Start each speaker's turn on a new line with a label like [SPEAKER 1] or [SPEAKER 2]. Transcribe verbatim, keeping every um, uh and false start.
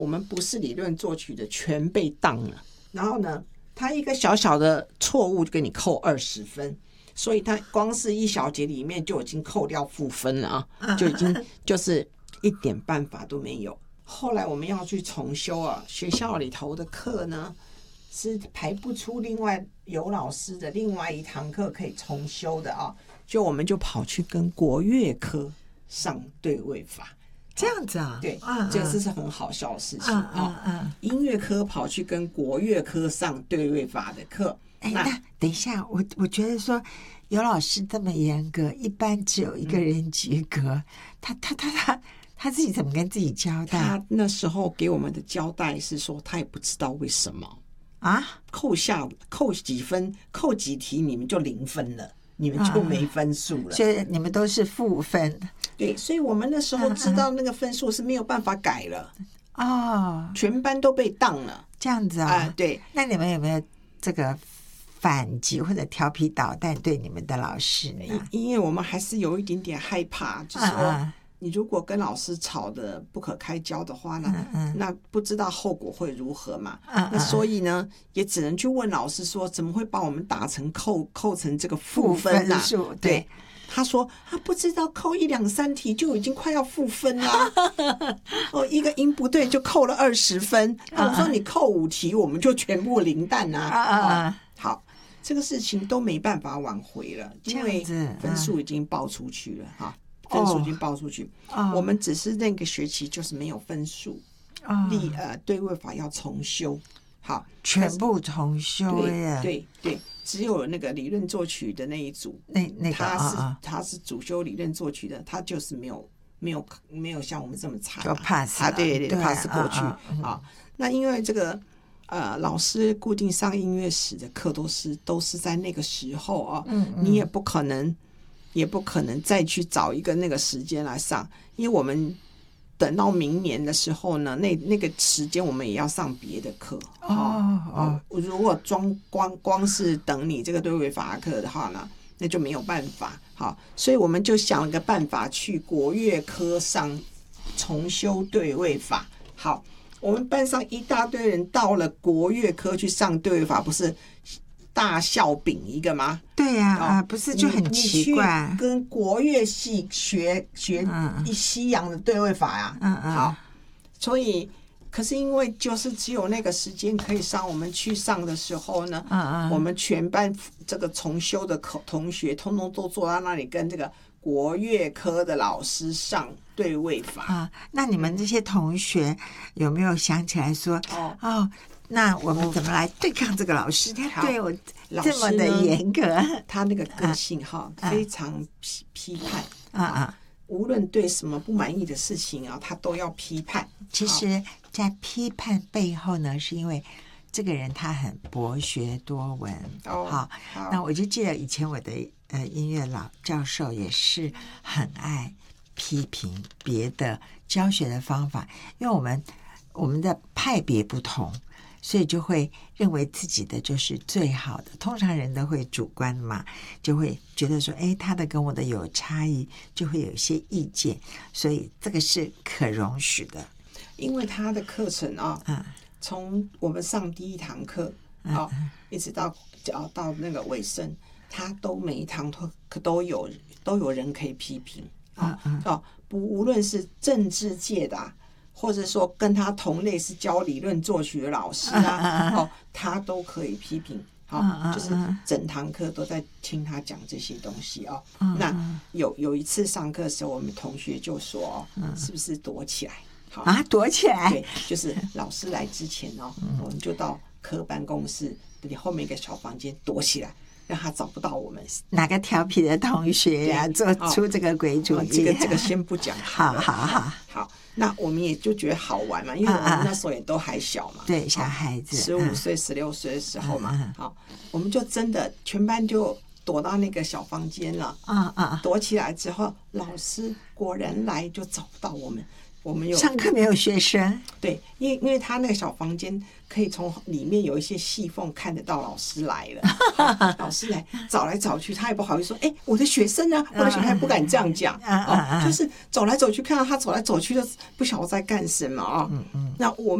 [SPEAKER 1] 我们不是理论作曲的全被当了，然后呢他一个小小的错误就给你扣二十分，所以他光是一小节里面就已经扣掉负分了啊，就已经就是一点办法都没有。后来我们要去重修啊，学校里头的课呢是排不出另外有老师的另外一堂课可以重修的啊，就我们就跑去跟国乐科上对位法。
[SPEAKER 2] 这样子啊？
[SPEAKER 1] 对，
[SPEAKER 2] 嗯、
[SPEAKER 1] 这个是很好笑的事情啊、
[SPEAKER 2] 嗯嗯嗯。
[SPEAKER 1] 音乐科跑去跟国乐科上对位法的课。
[SPEAKER 2] 哎，那等一下，我我觉得说有老师这么严格，一般只有一个人及格，嗯、他他他他他自己怎么跟自己交代？
[SPEAKER 1] 他那时候给我们的交代是说，他也不知道为什么
[SPEAKER 2] 啊，
[SPEAKER 1] 扣下扣几分，扣几题你们就零分了，你们就没分数了，
[SPEAKER 2] 啊、所以你们都是负分。
[SPEAKER 1] 对，所以我们那时候知道那个分数是没有办法改了。
[SPEAKER 2] 哦，
[SPEAKER 1] 全班都被当了，
[SPEAKER 2] 这样子啊？
[SPEAKER 1] 啊对。
[SPEAKER 2] 那你们有没有这个反击或者调皮捣蛋对你们的老师呢？
[SPEAKER 1] 因为我们还是有一点点害怕，就是说、嗯嗯、你如果跟老师吵得不可开交的话呢，嗯嗯、那不知道后果会如何嘛。嗯嗯、那所以呢，也只能去问老师说，怎么会把我们打成扣扣成这个负分啊？
[SPEAKER 2] 分数对。
[SPEAKER 1] 对，他说他不知道扣一两三题就已经快要负分啦，哦，一个音不对就扣了二十分。那我说你扣五题，我们就全部零蛋啊。哦、好，这个事情都没办法挽回了，因为分数已经报出去了哈，分数已经报出去。哦、我们只是那个学期就是没有分数，
[SPEAKER 2] 哦、
[SPEAKER 1] 立呃对位法要重修。好，
[SPEAKER 2] 全部重修耶！
[SPEAKER 1] 对对对，只有那个理论作曲的那一组，
[SPEAKER 2] 那那个
[SPEAKER 1] 他是、
[SPEAKER 2] 啊、
[SPEAKER 1] 他是主修理论作曲的，他就是没有没有没有像我们这么差，
[SPEAKER 2] 就 pass
[SPEAKER 1] 啊，对对
[SPEAKER 2] 对
[SPEAKER 1] pass 过去
[SPEAKER 2] 啊、嗯
[SPEAKER 1] 啊。那因为这个呃，老师固定上音乐史的课都是都是在那个时候啊，嗯嗯你也不可能也不可能再去找一个那个时间来上，因为我们。等到明年的时候呢，那那个时间我们也要上别的课
[SPEAKER 2] 哦哦。
[SPEAKER 1] 如果装光光是等你这个对位法课的话呢，那就没有办法。好，所以我们就想了个办法，去国乐科上重修对位法。好，我们班上一大堆人到了国乐科去上对位法，不是大笑柄一个吗？
[SPEAKER 2] 对呀、啊，啊，不是就很奇怪。
[SPEAKER 1] 你去跟国乐系学学一西洋的对位法呀、啊，
[SPEAKER 2] 嗯嗯，
[SPEAKER 1] 好，所以可是因为就是只有那个时间可以上，我们去上的时候呢，
[SPEAKER 2] 嗯嗯，
[SPEAKER 1] 我们全班这个重修的同学，通通都坐在那里跟这个国乐科的老师上对位法
[SPEAKER 2] 啊。那你们这些同学有没有想起来说，哦哦？那我们怎么来对抗这个老师？他对我这么的严格，
[SPEAKER 1] 他那个个性哈、啊、非常批批判
[SPEAKER 2] 啊啊，
[SPEAKER 1] 无论对什么不满意的事情啊，他都要批判。
[SPEAKER 2] 其实，在批判背后呢，是因为这个人他很博学多闻。
[SPEAKER 1] 哦，
[SPEAKER 2] 好，
[SPEAKER 1] 好
[SPEAKER 2] 那我就记得以前我的呃音乐老教授也是很爱批评别的教学的方法，因为我们我们的派别不同。所以就会认为自己的就是最好的，通常人都会主观嘛，就会觉得说，哎，他的跟我的有差异，就会有一些意见，所以这个是可容许的。
[SPEAKER 1] 因为他的课程啊，
[SPEAKER 2] 嗯，
[SPEAKER 1] 从我们上第一堂课啊、嗯，一直到到那个尾声，他都每一堂课都有都有人可以批评啊，
[SPEAKER 2] 嗯嗯
[SPEAKER 1] 哦，不，无论是政治界的、啊。或者说跟他同类是教理论作曲的老师啊，啊啊啊哦，他都可以批评，好、哦啊啊，就是整堂课都在听他讲这些东西哦。啊啊那有有一次上课的时候，我们同学就说，哦、是不是躲起来？好
[SPEAKER 2] 啊，躲起来？
[SPEAKER 1] 对，就是老师来之前哦，我们就到科办公室后面一个小房间躲起来。让他找不到我们。
[SPEAKER 2] 哪个调皮的同学呀、啊，做出这个鬼主意、啊哦？
[SPEAKER 1] 这个这个先不讲。
[SPEAKER 2] 好好好
[SPEAKER 1] 好，那我们也就觉得好玩嘛，因为我们那时候也都还小嘛，
[SPEAKER 2] 啊、对，小孩子，
[SPEAKER 1] 十五岁、十六岁的时候嘛，好、嗯，我们就真的全班就躲到那个小房间了。
[SPEAKER 2] 啊啊！
[SPEAKER 1] 躲起来之后，老师果然来就找不到我们。 我们有
[SPEAKER 2] 上课没有学生，
[SPEAKER 1] 对，因为因为他那个小房间可以从里面有一些细缝看得到老师来了，老师来找来找去，他也不好意思说，哎，我的学生啊，我的学生还不敢这样讲，哦，就是走来走去，看到他走来走去，就不晓得在干什么啊。那我们。